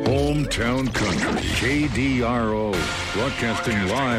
Hometown Country, KDRO, broadcasting live.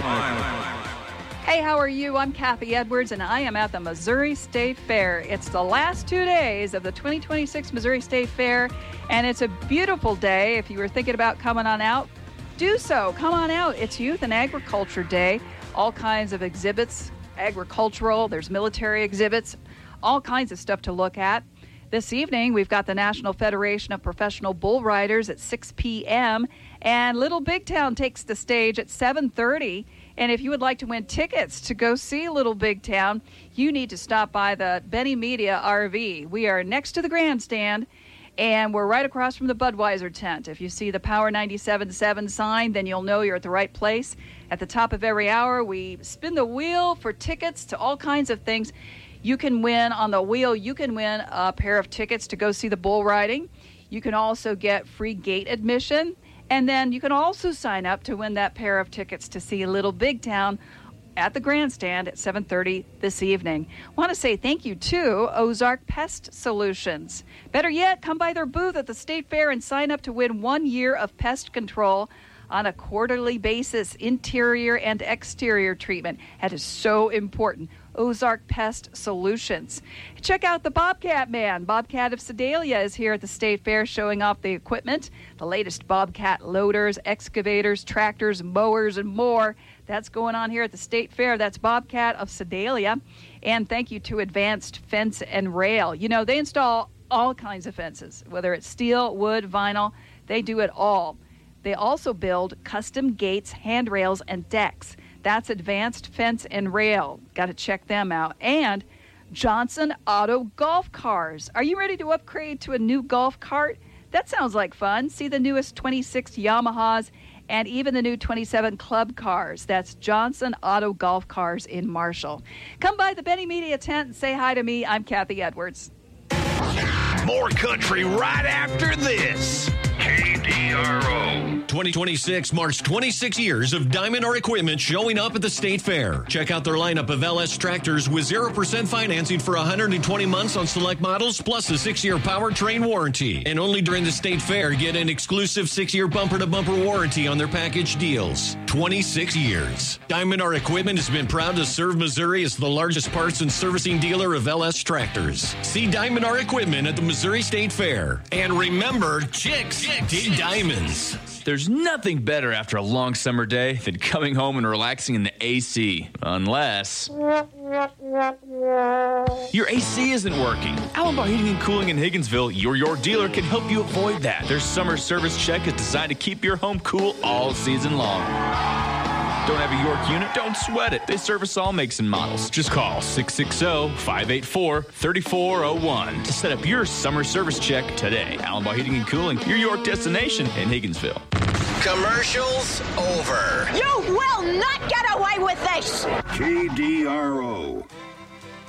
Hey, how are you? I'm Kathy Edwards, and I am at the Missouri State Fair. It's the last 2 days of the 2026 Missouri State Fair, and it's a beautiful day. If you were thinking about coming on out, do so. Come on out. It's Youth and Agriculture Day. All kinds of exhibits, agricultural, there's military exhibits, all kinds of stuff to look at. This evening, we've got the National Federation of Professional Bull Riders at 6 p.m., and Little Big Town takes the stage at 7:30. And if you would like to win tickets to go see Little Big Town, you need to stop by the Benny Media RV. We are next to the grandstand, and we're right across from the Budweiser tent. If you see the Power 97.7 sign, then you'll know you're at the right place. At the top of every hour, we spin the wheel for tickets to all kinds of things. You can win on the wheel. You can win a pair of tickets to go see the bull riding. You can also get free gate admission. And then you can also sign up to win that pair of tickets to see Little Big Town at the grandstand at 7:30 this evening. I want to say thank you to Ozark Pest Solutions. Better yet, come by their booth at the State Fair and sign up to win 1 year of pest control on a quarterly basis, interior and exterior treatment. That is so important. Ozark Pest Solutions. Check out the Bobcat Man. Bobcat of Sedalia is here at the State Fair showing off the equipment, the latest Bobcat loaders, excavators, tractors, mowers, and more. That's going on here at the State Fair. That's Bobcat of Sedalia. And thank you to Advanced Fence and Rail. You know, they install all kinds of fences, whether it's steel, wood, vinyl. They do it all. They also build custom gates, handrails, and decks. That's Advanced Fence and Rail. Got to check them out. And Johnson Auto Golf Cars. Are you ready to upgrade to a new golf cart? That sounds like fun. See the newest 26 Yamahas and even the new 27 Club Cars. That's Johnson Auto Golf Cars in Marshall. Come by the Benny Media tent and say hi to me. I'm Kathy Edwards. More country right after this. KDRO. 2026 marks 26 years of Diamond R equipment showing up at the State Fair. Check out their lineup of LS tractors with 0% financing for 120 months on select models, plus a 6-year powertrain warranty. And only during the State Fair, get an exclusive 6-year bumper-to-bumper warranty on their package deals. 26 years. Diamond R equipment has been proud to serve Missouri as the largest parts and servicing dealer of LS tractors. See Diamond R equipment at the Missouri State Fair. And remember, chicks dig diamonds. There's nothing better after a long summer day than coming home and relaxing in the AC. Unless your AC isn't working. Allenbaugh Heating and Cooling in Higginsville, your York dealer, can help you avoid that. Their summer service check is designed to keep your home cool all season long. Don't have a York unit? Don't sweat it. They service all makes and models. Just call 660-584-3401 to set up your summer service check today. Allenbaugh Heating and Cooling, your York destination in Higginsville. Commercials over. You will not get away with this! KDRO,